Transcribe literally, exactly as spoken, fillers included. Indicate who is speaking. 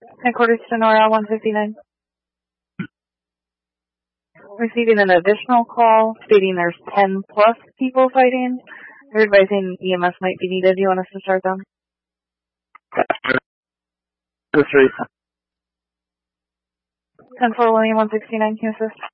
Speaker 1: Headquarters Sonora one fifty-nine. Receiving an additional call stating there's ten plus people fighting. They're advising E M S might be needed. Do you want us to start them? ten four William one sixty-nine, can you assist?